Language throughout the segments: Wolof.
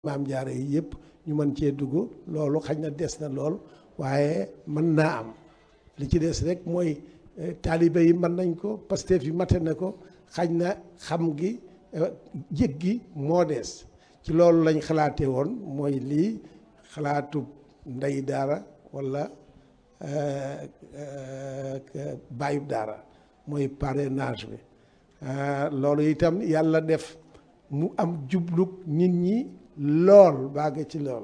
maam jaare yi yëpp ñu mën cee dugg loolu xañ na des na lool waaye mën naa am li ci des rek mooy taalibe yi mën nañ ko Pastef yi mate na ko xañ na xam gi yëg gi moo des ci loolu lañ xalaatee woon mooy lii xalaatu ndey daara walla bàyyub daara mooy parrainage bi loolu itam yàlla def mu am jublug nit ñi lool bàgg ci lool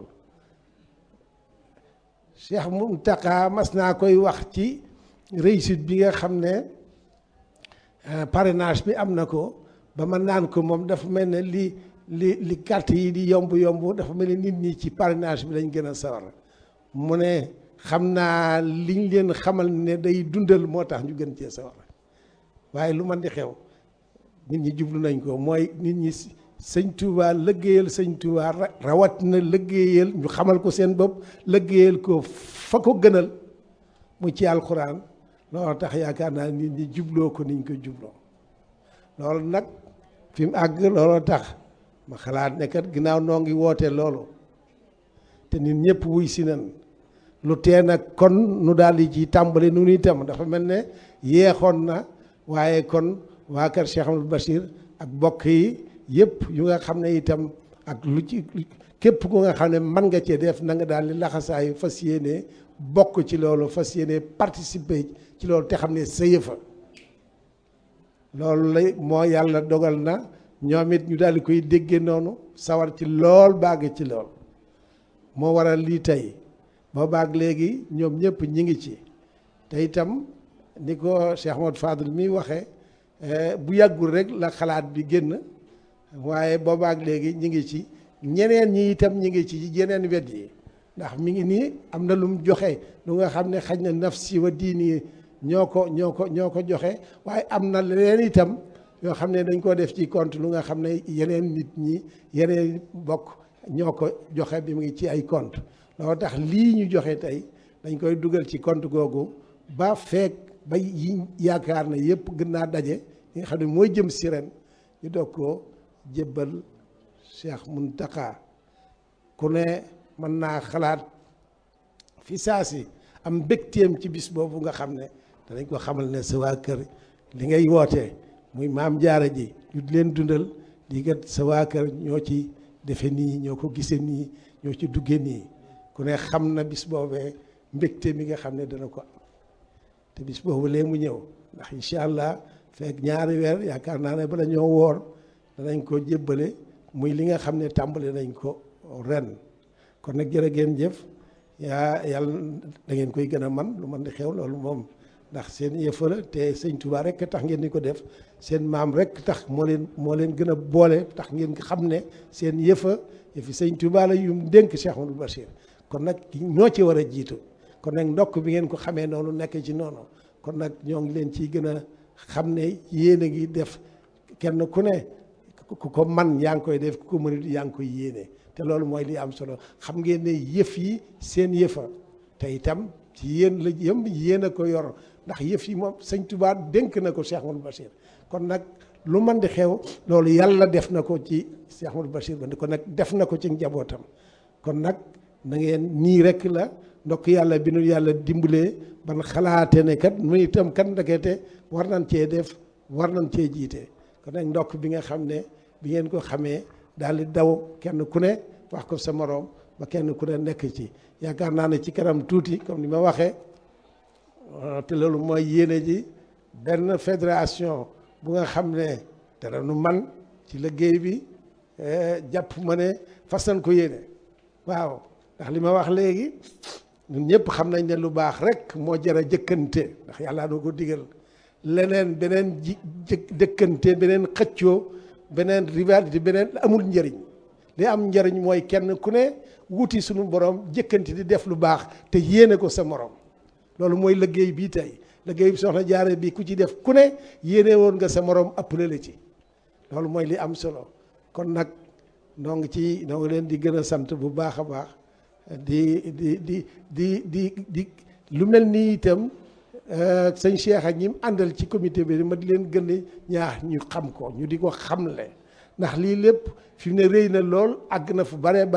Cheikh Mountakha mas naa koy wax ci réussite bi nga xam ne parrainage bi am na ko ba ma naan ko moom dafa mel ne li carte yi di yomb dafa mel ne nit ñi ci parrainage bi lañ gën a sawar mu ne xam naa liñ leen xamal ne day dundal moo tax ñu gën cee sawar waaye lu man di xew nit ñi jublu nañ ko mooy nit ñi sëñ Touba lëggéeyal sëñ Touba rawat na lëggéeyal ñu xamal ko seen bopp lëggéeyal ko fa ko gënal mu ci alxuraan loolu tax yaakaar naa nit ñi jubloo ko niñ ko jubloo loolu nag fi mu àgg looloo tax ma xalaat ne kat ginnaaw noo ngi woote loolu te nit ñëpp wuy si nan lu tee nag kon nu daal di ci tàmbali nu itam dafa mel ne yeexoon na waaye kon waa kër Cheikh Amadou Bachir ak bokk yi yëpp yu nga xam ne itam ak lu ci képp ku nga xam ne mën nga cee def na nga daal di laxasaayu fas yéene bokk ci loolu fas yéene participer ci loolu te xam ne sa yëfa loolu lay moo yàlla dogal na ñoom it ñu daal di koy déggee noonu sawar ci lool bàgg ci lool moo waral lii tey boo baag léegi ñoom ñëpp ñi ngi ci te itam ni ko Cheikh Ahmadou Fadel mi waxee bu yàggul rek la xalaat bi génn waaye boobaak léegi ñi ngi ci ñeneen ñi itam ñi ngi ci yeneen wet yi ndax mi ngi nii am na lu mu joxe lu nga xam ne xaj na nafsi wa diini ñoo ko joxe waaye am na leneen itam yoo xam ne dañ koo def ci compte lu nga xam ne yeneen nit ñi yeneen bokk ñoo ko joxe bi mu ngi ci ay compte loolu tax lii ñu joxe tey dañ koy dugal ci compte googu ba feek ba yi yaakaar na yëpp gën naa daje yi nga xam ne mooy jëm si ren ñu doog koo jébbal Cheikh Mountakha ku ne mën naa xalaat fi saa si am mbégteem ci bis boobu nga xam ne danañ ko xamal ne sa waa kër li ngay wootee muy maam jaara ji ñu di leen dundal di kat sa waa kër ñoo ci defe nii ñoo ko gisee nii ñoo ci dugge nii ku ne xam na bis boobee mbégte mi nga xam ne dana ko am te bis boobu lee mu ñëw ndax incha allah fekk ñaari weer yaakaar naa ne bala ñoo woor danañ ko jébbale muy li nga xam ne tàmbali nañ ko ren kon nag jërë ngeen jëf yàlla da ngeen koy gën a man lu man di xew loolu moom ndax seen yëfa la te sëñ Touba rek tax ngeen di ko def seen maam rek tax moo leen gën a boole tax ngeen xam ne seen yëfi sëñ Touba la yum dénk Cheikh Amadou Bachir kon nag ñoo ci war a jiitu kon nag ndokk bi ngeen ko xamee noonu nekk ci noonu kon nag ñoo ngi leen ciy gën a xam ne yéen a ngi def kenn ku ne ku ko man yaa ngi koy def ku ko mënut yaa ngi koy yéene te loolu mooy li am solo xam ngeen ne yëf yi seen yëfa te itam ci yéen la yëm yéen a ko yor ndax yëf yi moom sëñ Touba dénk na ko Cheikh Amadou Bachir kon nag lu man di xew loolu yàlla def na ko ci Cheikh Amadou Bachir ba kon nag def na ko ci njabootam kon nag na ngeen nii rek la ndokk yàlla bi nu yàlla dimbalee ban xalaate ne kat mu itam kat ndekete war nañ cee def war nañ cee jiite kon nag ndokk bi nga xam ne bi ngeen ko xamee daal di daw kenn ku ne wax ko sa moroom ba kenn ku ne nekk ci yaakaar naa ne ci kanam tuuti comme ni ma waxee te loolu mooy yéene ji benn fédération bu nga xam ne dara nu man ci liggéey bi jàpp ma ne façon ko yéene waaw ndax li ma wax léegi ñun ñëpp xam nañ ne lu baax rek moo jar a jëkkante ndax yàlla doo ko digal leneen beneen jëkkante beneen xëccoo beneen rivalité beneen amul njëriñ li am njëriñ mooy kenn ku ne wuti suñu borom jëkkante di def lu baax te yéene ko sa morom loolu mooy liggéey bii tey liggéey bi soxna jaare bi ku ci def ku ne yéene woon nga sa morom appelé la ci loolu mooy li am solo kon nag noo ngi leen di gën a sant bu baax a baax di lu mel nii itam sëñ Cheikh ak ñi mu àndal ci comité bi ma di leen gën a ñaax ñu xam ko ñu di ko xamle ndax lii lépp fi mu ne rëy na lool àgg na fu bare